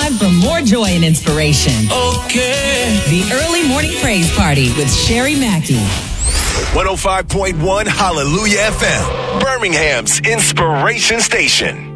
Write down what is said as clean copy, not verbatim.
time for more joy and inspiration. Okay. The Early Morning Praise Party with Sherry Mackey. 105.1 Hallelujah FM, Birmingham's inspiration station.